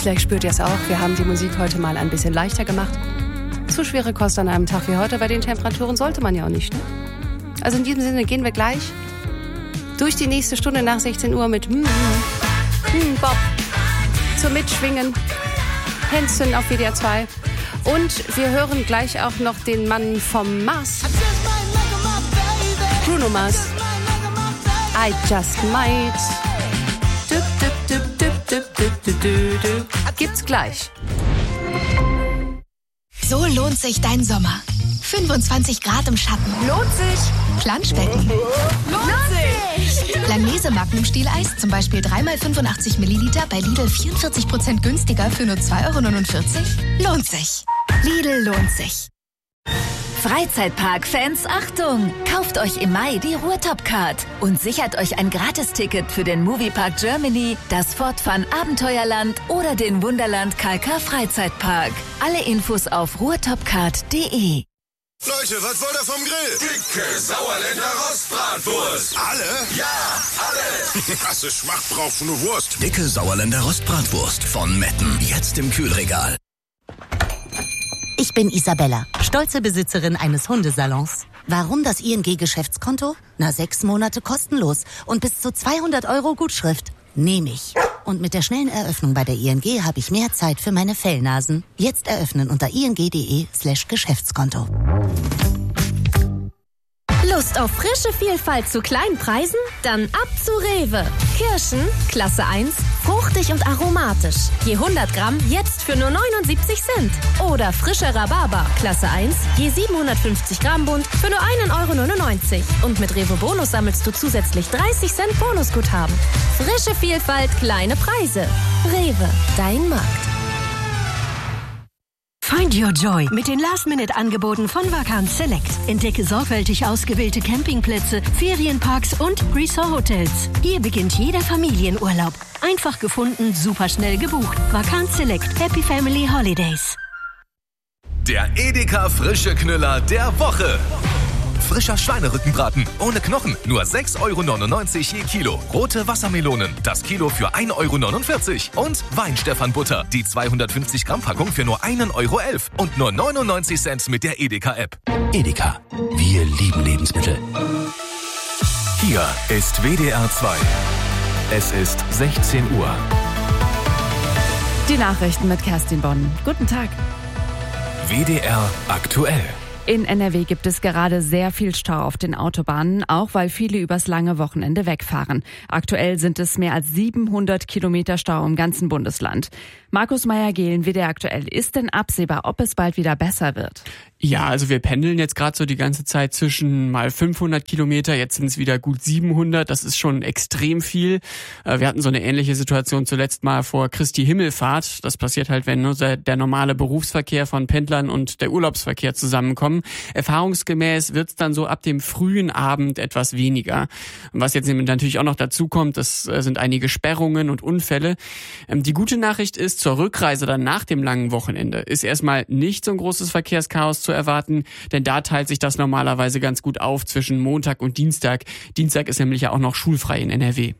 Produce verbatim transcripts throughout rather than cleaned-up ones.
Vielleicht spürt ihr es auch, wir haben die Musik heute mal ein bisschen leichter gemacht. Zu schwere Kost an einem Tag wie heute, bei den Temperaturen sollte man ja auch nicht. Ne? Also in diesem Sinne gehen wir gleich durch die nächste Stunde nach sechzehn Uhr mit mm, mm, Bob zum Mitschwingen. Hänschen auf W D R zwei. Und wir hören gleich auch noch den Mann vom Mars. Bruno Mars. I just might. Düp, düp, düp, düp, düp, düp, düp, düp, düp. Gibt's gleich. So lohnt sich dein Sommer. fünfundzwanzig Grad im Schatten. Lohnt sich. Planschbecken. Lohnt sich. Langnese Magnum Stieleis, zum Beispiel drei mal fünfundachtzig Milliliter bei Lidl vierundvierzig Prozent günstiger für nur zwei Euro neunundvierzig. Lohnt sich. Lidl lohnt sich. Freizeitpark-Fans, Achtung! Kauft euch im Mai die Ruhrtop-Card und sichert euch ein Gratisticket für den Moviepark Germany, das Fortfun Abenteuerland oder den Wunderland K K Freizeitpark. Alle Infos auf ruhrtopcard punkt de. Leute, was wollt ihr vom Grill? Dicke Sauerländer Rostbratwurst. Alle? Ja, alle. Krasse Schmacht brauchst du nur Wurst. Dicke Sauerländer Rostbratwurst von Metten. Jetzt im Kühlregal. Ich bin Isabella, stolze Besitzerin eines Hundesalons. Warum das I N G-Geschäftskonto? Na, sechs Monate kostenlos und bis zu zweihundert Euro Gutschrift. Nehme ich. Und mit der schnellen Eröffnung bei der I N G habe ich mehr Zeit für meine Fellnasen. Jetzt eröffnen unter ing.de slash Geschäftskonto. Lust auf frische Vielfalt zu kleinen Preisen? Dann ab zu Rewe. Kirschen, Klasse eins, fruchtig und aromatisch. Je hundert Gramm jetzt für nur neunundsiebzig Cent. Oder frische Rhabarber, Klasse eins, je siebenhundertfünfzig Gramm Bund für nur ein Euro neunundneunzig. Und mit Rewe Bonus sammelst du zusätzlich dreißig Cent Bonusguthaben. Frische Vielfalt, kleine Preise. Rewe, dein Markt. Find your joy mit den Last-Minute-Angeboten von Vacanz Select. Entdecke sorgfältig ausgewählte Campingplätze, Ferienparks und Resort-Hotels. Hier beginnt jeder Familienurlaub. Einfach gefunden, superschnell gebucht. Vacanz Select. Happy Family Holidays. Der Edeka Frische Knüller der Woche. Frischer Schweinerückenbraten ohne Knochen, nur sechs Euro neunundneunzig je Kilo. Rote Wassermelonen, das Kilo für ein Euro neunundvierzig. Und Weinstephan-Butter, die zweihundertfünfzig Gramm Packung für nur ein Euro elf. Und nur neunundneunzig Cent mit der Edeka-App. Edeka, wir lieben Lebensmittel. Hier ist W D R zwei. Es ist sechzehn Uhr. Die Nachrichten mit Kerstin Bonn. Guten Tag. W D R aktuell. In N R W gibt es gerade sehr viel Stau auf den Autobahnen, auch weil viele übers lange Wochenende wegfahren. Aktuell sind es mehr als siebenhundert Kilometer Stau im ganzen Bundesland. Markus Meyer-Gehlen, W D R aktuell. Ist denn absehbar, ob es bald wieder besser wird? Ja, also wir pendeln jetzt gerade so die ganze Zeit zwischen mal fünfhundert Kilometer, jetzt sind es wieder gut siebenhundert, das ist schon extrem viel. Wir hatten so eine ähnliche Situation zuletzt mal vor Christi Himmelfahrt. Das passiert halt, wenn nur der normale Berufsverkehr von Pendlern und der Urlaubsverkehr zusammenkommen. Erfahrungsgemäß wird es dann so ab dem frühen Abend etwas weniger. Was jetzt natürlich auch noch dazu kommt, das sind einige Sperrungen und Unfälle. Die gute Nachricht ist, zur Rückreise dann nach dem langen Wochenende ist erstmal nicht so ein großes Verkehrschaos zu erwarten, denn da teilt sich das normalerweise ganz gut auf zwischen Montag und Dienstag. Dienstag ist nämlich ja auch noch schulfrei in N R W.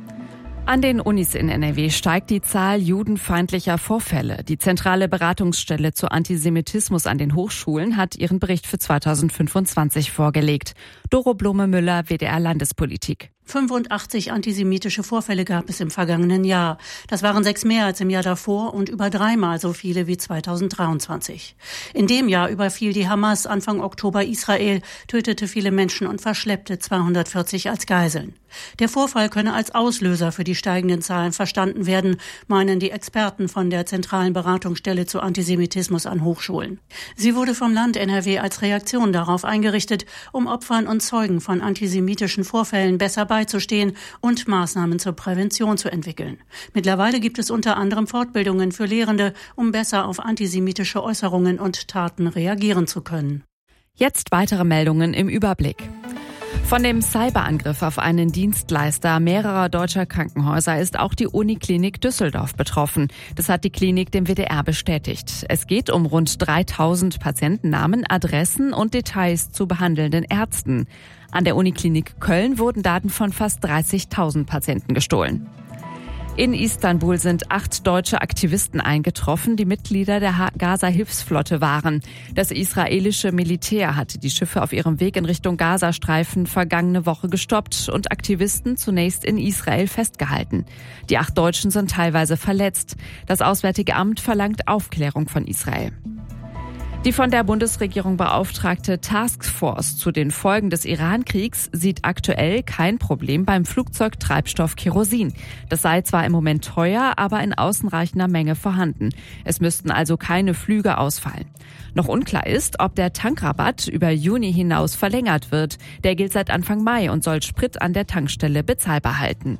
An den Unis in N R W steigt die Zahl judenfeindlicher Vorfälle. Die zentrale Beratungsstelle zu Antisemitismus an den Hochschulen hat ihren Bericht für zweitausendfünfundzwanzig vorgelegt. Doro Blome-Müller, W D R Landespolitik. fünfundachtzig antisemitische Vorfälle gab es im vergangenen Jahr. Das waren sechs mehr als im Jahr davor und über dreimal so viele wie zweitausenddreiundzwanzig. In dem Jahr überfiel die Hamas Anfang Oktober Israel, tötete viele Menschen und verschleppte zweihundertvierzig als Geiseln. Der Vorfall könne als Auslöser für die steigenden Zahlen verstanden werden, meinen die Experten von der zentralen Beratungsstelle zu Antisemitismus an Hochschulen. Sie wurde vom Land N R W als Reaktion darauf eingerichtet, um Opfern und Zeugen von antisemitischen Vorfällen besser beizustehen und Maßnahmen zur Prävention zu entwickeln. Mittlerweile gibt es unter anderem Fortbildungen für Lehrende, um besser auf antisemitische Äußerungen und Taten reagieren zu können. Jetzt weitere Meldungen im Überblick. Von dem Cyberangriff auf einen Dienstleister mehrerer deutscher Krankenhäuser ist auch die Uniklinik Düsseldorf betroffen. Das hat die Klinik dem W D R bestätigt. Es geht um rund dreitausend Patientennamen, Adressen und Details zu behandelnden Ärzten. An der Uniklinik Köln wurden Daten von fast dreißigtausend Patienten gestohlen. In Istanbul sind acht deutsche Aktivisten eingetroffen, die Mitglieder der Gaza-Hilfsflotte waren. Das israelische Militär hatte die Schiffe auf ihrem Weg in Richtung Gazastreifen vergangene Woche gestoppt und Aktivisten zunächst in Israel festgehalten. Die acht Deutschen sind teilweise verletzt. Das Auswärtige Amt verlangt Aufklärung von Israel. Die von der Bundesregierung beauftragte Taskforce zu den Folgen des Iran-Kriegs sieht aktuell kein Problem beim Flugzeugtreibstoff Kerosin. Das sei zwar im Moment teuer, aber in ausreichender Menge vorhanden. Es müssten also keine Flüge ausfallen. Noch unklar ist, ob der Tankrabatt über Juni hinaus verlängert wird. Der gilt seit Anfang Mai und soll Sprit an der Tankstelle bezahlbar halten.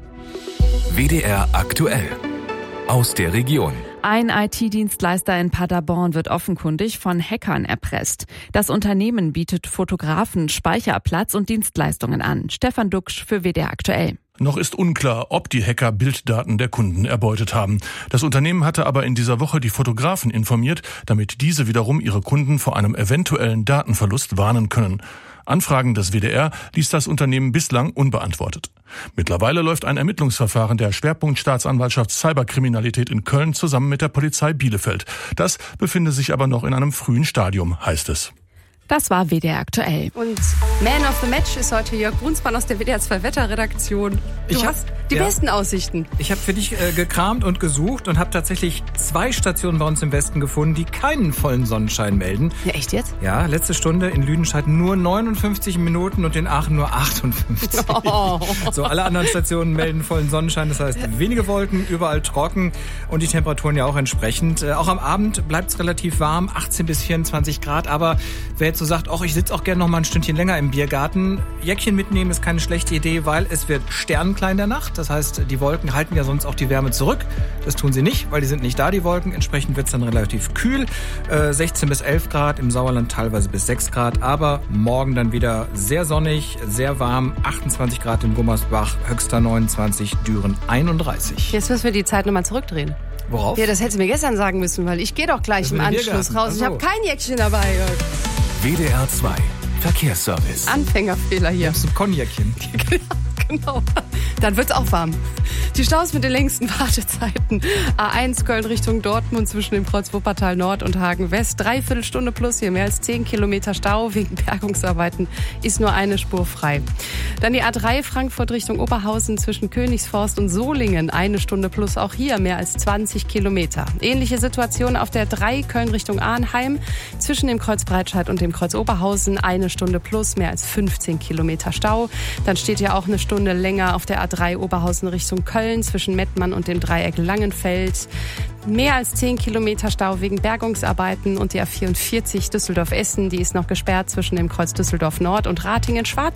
W D R aktuell. Aus der Region. Ein I T-Dienstleister in Paderborn wird offenkundig von Hackern erpresst. Das Unternehmen bietet Fotografen Speicherplatz und Dienstleistungen an. Stefan Duxch für W D R aktuell. Noch ist unklar, ob die Hacker Bilddaten der Kunden erbeutet haben. Das Unternehmen hatte aber in dieser Woche die Fotografen informiert, damit diese wiederum ihre Kunden vor einem eventuellen Datenverlust warnen können. Anfragen des W D R ließ das Unternehmen bislang unbeantwortet. Mittlerweile läuft ein Ermittlungsverfahren der Schwerpunktstaatsanwaltschaft Cyberkriminalität in Köln zusammen mit der Polizei Bielefeld. Das befinde sich aber noch in einem frühen Stadium, heißt es. Das war W D R aktuell. Und Man of the Match ist heute Jörg Brunsmann aus der W D R zwei Wetterredaktion. Du ich hab, hast die ja, besten Aussichten. Ich habe für dich äh, gekramt und gesucht und habe tatsächlich zwei Stationen bei uns im Westen gefunden, die keinen vollen Sonnenschein melden. Ja, echt jetzt? Ja, letzte Stunde in Lüdenscheid nur neunundfünfzig Minuten und in Aachen nur achtundfünfzig. Oh. So, alle anderen Stationen melden vollen Sonnenschein, das heißt wenige Wolken, überall trocken und die Temperaturen ja auch entsprechend. Äh, auch am Abend bleibt es relativ warm, achtzehn bis vierundzwanzig Grad, aber wer jetzt so sagt, ach, ich sitze auch gerne noch mal ein Stündchen länger im Biergarten. Jäckchen mitnehmen ist keine schlechte Idee, weil es wird sternenklar in der Nacht. Das heißt, die Wolken halten ja sonst auch die Wärme zurück. Das tun sie nicht, weil die sind nicht da, die Wolken. Entsprechend wird es dann relativ kühl. Äh, sechzehn bis elf Grad, im Sauerland teilweise bis sechs Grad. Aber morgen dann wieder sehr sonnig, sehr warm. achtundzwanzig Grad in Gummersbach, höchster neunundzwanzig, Düren einunddreißig. Jetzt müssen wir die Zeit nochmal zurückdrehen. Worauf? Ja, das hättest du mir gestern sagen müssen, weil ich gehe doch gleich im Anschluss raus. Also. Ich habe kein Jäckchen dabei, Jörg. W D R zwei Verkehrsservice. Anfängerfehler hier. Das ist ein Konjäckchen. Genau. Dann wird's auch warm. Die Staus mit den längsten Wartezeiten. A eins Köln Richtung Dortmund zwischen dem Kreuz Wuppertal Nord und Hagen West. Dreiviertel Stunde plus, hier mehr als zehn Kilometer Stau. Wegen Bergungsarbeiten ist nur eine Spur frei. Dann die A drei Frankfurt Richtung Oberhausen zwischen Königsforst und Solingen. Eine Stunde plus, auch hier mehr als zwanzig Kilometer. Ähnliche Situation auf der drei Köln Richtung Arnheim. Zwischen dem Kreuz Breitscheid und dem Kreuz Oberhausen. Eine Stunde plus, mehr als fünfzehn Kilometer Stau. Dann steht ja auch eine Stunde länger auf der A drei Oberhausen Richtung Köln zwischen Mettmann und dem Dreieck Langenfeld. Mehr als zehn Kilometer Stau wegen Bergungsarbeiten und die A vierundvierzig Düsseldorf-Essen, die ist noch gesperrt zwischen dem Kreuz Düsseldorf Nord und Ratingen-Schwarz.